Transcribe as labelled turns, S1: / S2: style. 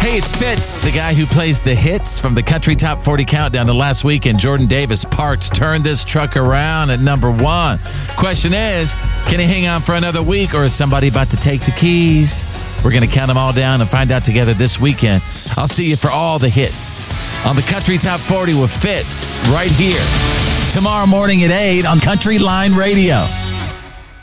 S1: Hey, it's Fitz, the guy who plays the hits from the Country Top 40 Countdown to last week, and Jordan Davis parked, turned this truck around at number 1. Question is, can he hang on for another week, or is somebody about to take the keys? We're going to count them all down and find out together this weekend. I'll see you for all the hits on the Country Top 40 with Fitz right here tomorrow morning at 8 on Country Line Radio.